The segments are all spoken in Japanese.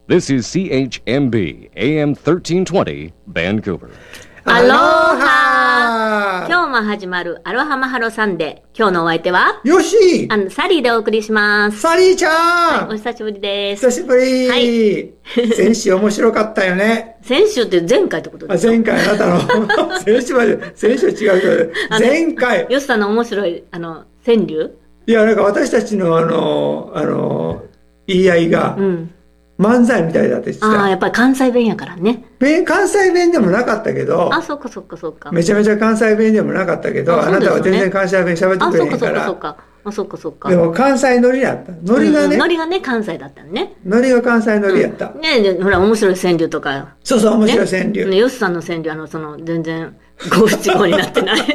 This is CHMB AM 1320 Vancouver. アロハ今日も始まるアロハマハロサンデー。今日のお相手はよしサリーでお送りします。 サリーちゃん、 はい、お久しぶりです。 久しぶり、はい、先週面白かったよね。 先週って前回ってことですか？ 前回あなたの先週違うけど前回ヨシさんの面白い川柳。 いや、なんか私たちの言い合いが、漫才みたいだって言ってた。 やっぱり関西弁やからね。 関西弁でもなかったけど。 そっか。 めちゃめちゃ関西弁でもなかったけど、あなたは全然関西弁喋ってくれへんから。 そっか。 でも関西ノリやった。ノリがね、 関西だったね。 ノリが関西ノリやった。 ね、ほら、面白い川柳とか。 そう、面白い川柳。 ヨシさんの川柳、全然、五七五になってない。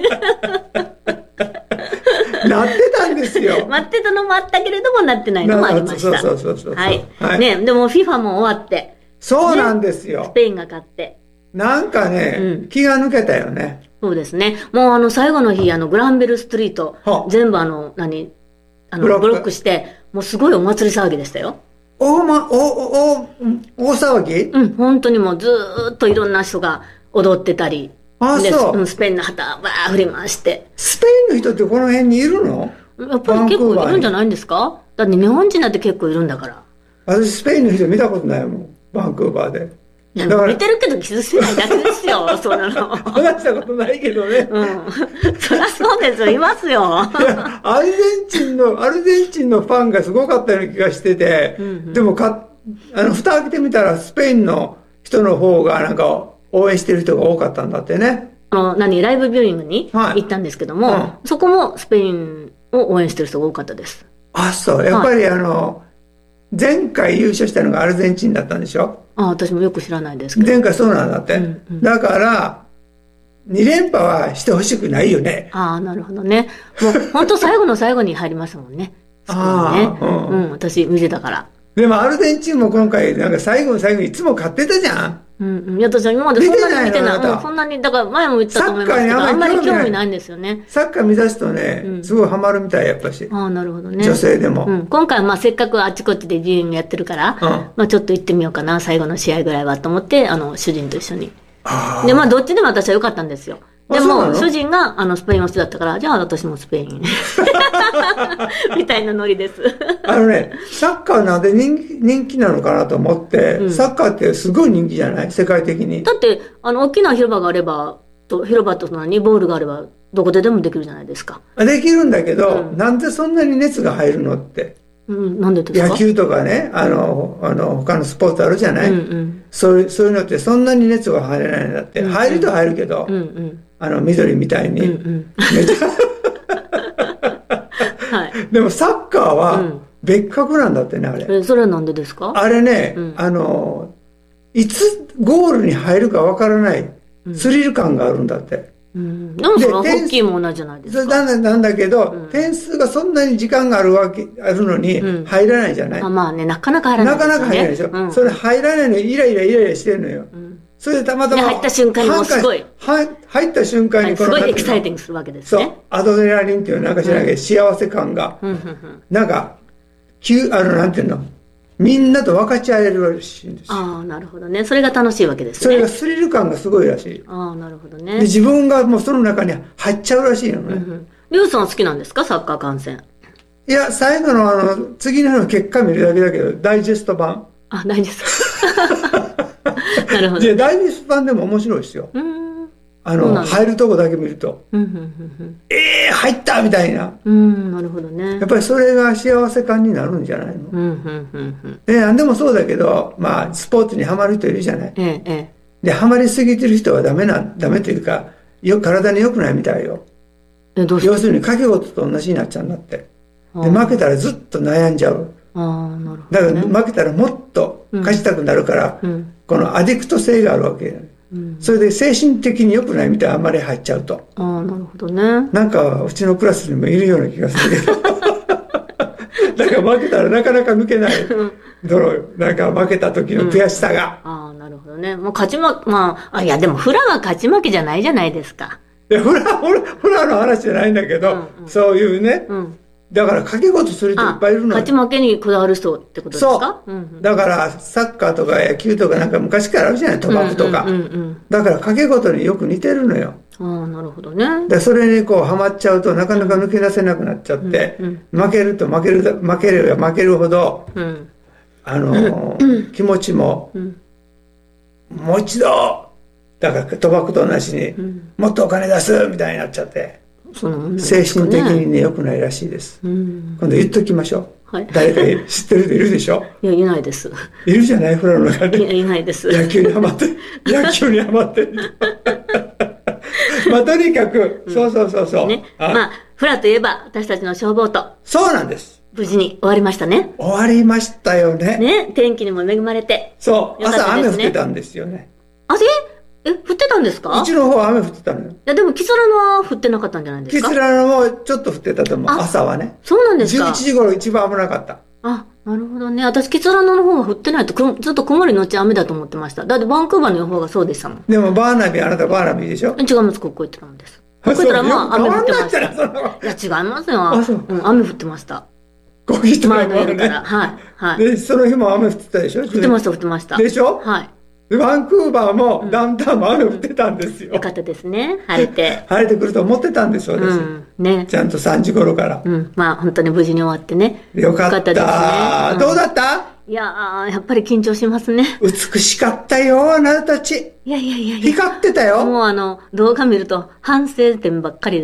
なってたんですよ。 待ってたのもあったけれども、なってないのもありました。 そう。 はい。ね、でも FIFA も終わって。 そうなんですよ。 スペインが勝って。 なんかね、気が抜けたよね。 そうですね。もう最後の日、グランベルストリート、全部ブロックして、もうすごいお祭り騒ぎでしたよ。 大騒ぎ？ 本当にもうずーっといろんな人が踊ってたり。そう。スペインの旗バー振り回して。 スペインの人ってこの辺にいるの？ やっぱり結構いるんじゃないんですか？だって日本人なんて結構いるんだから。 私スペインの人見たことないもん、バンクーバーで。 いや、見てるけど傷つけないだけですよ、そんなの。 話したことないけどね。 そりゃそうですよ、いますよ。 いや、アルゼンチンのファンがすごかったような気がしてて、でも蓋開けてみたらスペインの人の方がなんか、応援してる人が多かったんだってね。ライブビューイングに行ったんですけども、そこもスペインを応援してる人が多かったです。 そう。やっぱり前回優勝したのがアルゼンチンだったんでしょ？ 私もよく知らないですけど。 前回そうなんだって。だから、2連覇はしてほしくないよね。 なるほどね。もう本当最後の最後に入りましたもんね。私見てたから。 でもアルゼンチンも今回、なんか最後の最後にいつも勝ってたじゃん。 私は今までそんなに見てない。そんなに、だから前も言ったと思いますけど、あんまり興味ないんですよね。 サッカー目指すとね、すごいハマるみたい、やっぱし。 なるほどね。 女性でも。 今回はせっかくあちこちでビューイングやってるから、ちょっと行ってみようかな、最後の試合ぐらいはと思って、主人と一緒に。で、どっちでも私は良かったんですよ。でも、主人がスペイン推しだったから、じゃあ私もスペイン。みたいなノリです。 サッカーなんで人気なのかなと思って、サッカーってすごい人気じゃない？世界的に。 だって、大きな広場があれば、広場とボールがあれば、どこででもできるじゃないですか。 できるんだけど、なんでそんなに熱が入るのって。 なんでですか？ 野球とかね、他のスポーツあるじゃない？そういうのってそんなに熱が入らないんだって。入ると入るけど、緑みたいに。でもサッカーは別格なんだってね、あれ。 それはなんでですか？ あれね、いつゴールに入るかわからないスリル感があるんだって。 でもそのホッキーも同じじゃないですか。 なんだけど、点数がそんなに時間があるのに入らないじゃない。 なかなか入らないですよね。 なかなか入らないでしょ。それ入らないのにイライラしてるのよ。それでたまたま入った瞬間にもうすごい入った瞬間にすごいエキサイティングするわけですね。 そう、アドレナリンっていうなんか知らないけど、幸せ感がなんかなんていうの、みんなと分かち合えるらしいんですよ。 なるほどね。それが楽しいわけですね。 それがスリル感がすごいらしい。 なるほどね。 で自分がもうその中に入っちゃうらしいのね。 リュウさんは好きなんですか、サッカー観戦？ いや、最後の次の日の結果見るだけだけど、ダイジェスト版。 ダイジェスト。なるほど。 で、ダイジェスト版でも面白いですよ。入るとこだけ見ると。入ったみたいな。 なるほどね。 やっぱりそれが幸せ感になるんじゃないの？何でもそうだけど、スポーツにハマる人いるじゃない。で、ハマりすぎてる人はダメというか、体に良くないみたいよ。要するに掛け事と同じになっちゃうんだって。で、負けたらずっと悩んじゃう。だから負けたらもっと勝ちたくなるから、このアディクト性があるわけよ。それで精神的に良くないみたいなあんまり入っちゃうと。 なるほどね。 なんかうちのクラスにもいるような気がするけど。だから負けたらなかなか抜けない。なんか負けた時の悔しさが。 なるほどね。もう勝ち負け、いやでもフラは勝ち負けじゃないじゃないですか。 いや、フラの話じゃないんだけど、そういうね、 だから掛け事する人いっぱいいるのよ。 勝ち負けにこだわる人ってことですか？ そう。だからサッカーとか野球とかなんか昔からあるじゃない、賭博とか。だから掛け事によく似てるのよ。 ああ、なるほどね。 で、それにこうハマっちゃうとなかなか抜け出せなくなっちゃって、負ければ負けるほど、気持ちも、もう一度、だから賭博と同じに、もっとお金出すみたいになっちゃって、精神的にね、良くないらしいです。今度言っときましょう。誰か知ってる人いるでしょ？ いや、いないです。 いるじゃない、フラの中で。 いないです。 野球にハマってる。まあ、とにかく、そう。 まあ、フラといえば、私たちの消防と。 そうなんです。 無事に終わりましたね。 終わりましたよね。 ね、天気にも恵まれて。 そう、朝雨降ってたんですよね。 降ってたんですか？ うちの方は雨降ってたのよ。いや、でも、キスラノは降ってなかったんじゃないですか？ キスラノもちょっと降ってたと思う、朝はね。 そうなんですか？11 時頃一番危なかった。 あ、なるほどね。私、キスラノの方は降ってないと、ずっと曇りのち雨だと思ってました。だって、バンクーバーの予報がそうでしたもん。 でも、バーナビ、あなたバーナビでしょ？ 違います、ここ行ってたんです。ここ行ったら、まあ、雨降ってました。いや、違いますよ。雨降ってました。前の夜から。はい。 で、その日も雨降ってたでしょ？降ってました。 でしょ？ はい。 バンクーバーもダウンタウンも雨降ってたんですよ。 よかったですね。晴れて。 晴れてくると思ってたんですよ、私。ね。ちゃんと3時頃から。 まあ、本当に無事に終わってね。 よかったですね。どうだった？ いやー、やっぱり緊張しますね。 美しかったよ、あなたたち。 いや。 光ってたよ。 もう動画見ると反省点ばっかりです。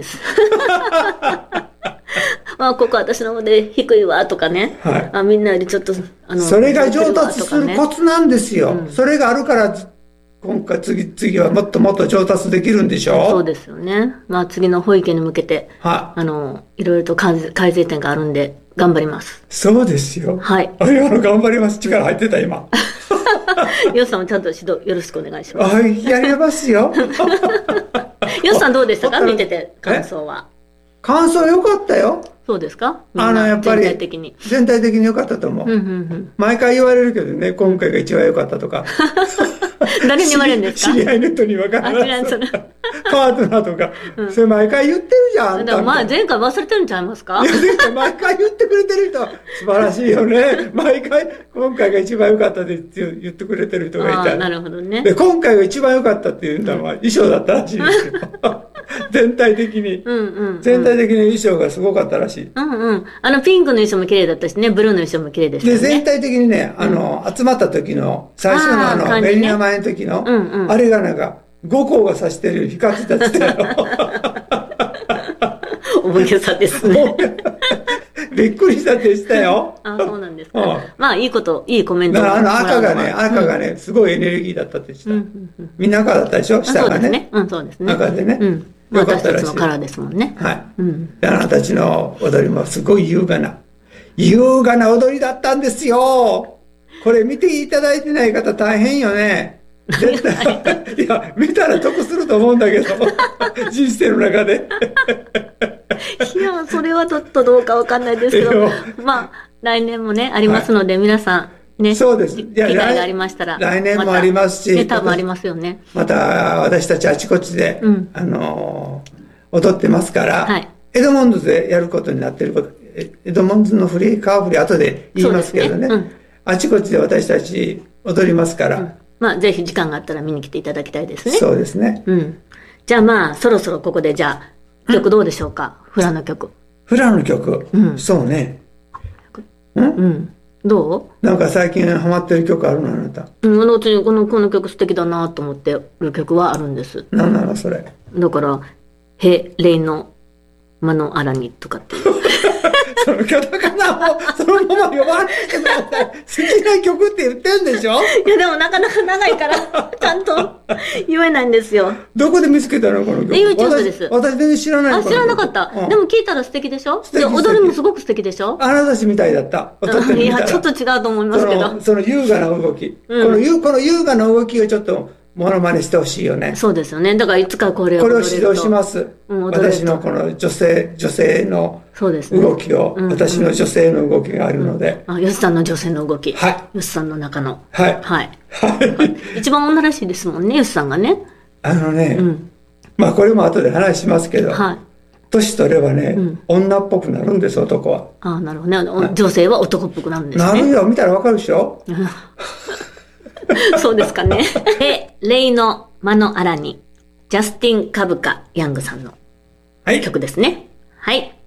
まあ、ここ私の方で低いわとかね。みんなよりちょっと、 それが上達するコツなんですよ。それがあるから、今回次はもっともっと上達できるんでしょ？ そうですよね。まあ、次の保育に向けて、いろいろと改善点があるんで、頑張ります。 そうですよ。 はい。 頑張ります。力入ってた、今。 ヨスさんもちゃんと指導よろしくお願いします。 はい、やりますよ。 ヨスさんどうでしたか？見てて、感想は。 感想良かったよ。 そうですか？ やっぱり全体的に良かったと思う。毎回言われるけどね、今回が一番良かったとか。 誰に言われるんですか？ 知り合いの人に言わからない。パートナーとか、それ毎回言ってるじゃん。 でも前回忘れてるんちゃいますか？ いや、前回毎回言ってくれてる人は素晴らしいよね。毎回、今回が一番良かったって言ってくれてる人がいた。 なるほどね。 で、今回が一番良かったっていうのは衣装だったらしいですよ。全体的に衣装がすごかったらしい。 ピンクの衣装も綺麗だったしね、ブルーの衣装も綺麗でしたね。 で、全体的にね、集まった時の、最初のベリナ前の時の、あれがなんか、五光が差してるように光ってたって言ったよ。 大げさですね。 びっくりしたでしたよ。 そうなんですか。まあ、いいコメント。 赤がね、すごいエネルギーだったって言ってた。みんな赤だったでしょ？下がね。 そうですね。 赤でね。 私たちのカラーですもんね。 はい。あなたたちの踊りもすごい優雅な踊りだったんですよ。これ見ていただいてない方大変よね。絶対。いや、見たら得すると思うんだけど。人生の中で。 いや、それはちょっとどうかわかんないですけど、まあ、来年もね、ありますので、皆さん、ね、 そうです。 機会がありましたら。 来年もありますし。 多分ありますよね。 また、私たちあちこちで、踊ってますから、エドモンドズでやることになってること、エドモンドズのカーフリー後で言いますけどね。あちこちで私たち踊りますから。 まあ、ぜひ時間があったら見に来ていただきたいですね。 そうですね。 じゃあまあ、そろそろここで、じゃあ、曲どうでしょうか？フラの曲。 フラの曲。そうね。 どう？ なんか最近ハマってる曲あるの、あなた。 この曲素敵だなと思ってる曲はあるんです。 なんなのそれ。 だから、霊の間のあらにとかっていう。 そのカタカナをそのまま呼ばないでください。好きな曲って言ってんでしょ？ いやでもなかなか長いから、ちゃんと言えないんですよ。 どこで見つけたのこの曲。 YouTube です。 私全然知らない。 知らなかった。でも聞いたら素敵でしょ？で、踊りもすごく素敵でしょ？ あなたたちみたいだった。 いや、ちょっと違うと思いますけど。 その優雅な動き。この優雅な動きをちょっと、モノマネしてほしいよね。 そうですよね。だからいつかこれを指導します。私のこの女性の動きを、私の女性の動きがあるので。 ヨシさんの女性の動き。 はい。 ヨシさんの中の。 はい。 はい。一番女らしいですもんね、ヨシさんがね。 まあこれも後で話しますけど、 年取ればね、女っぽくなるんです、男は。 ああ、なるほどね。女性は男っぽくなるんですね。 なるよ、見たらわかるでしょそうですかね。で、レイの間のあらに、ジャスティン・カブカ・ヤングさんの曲ですね。はい。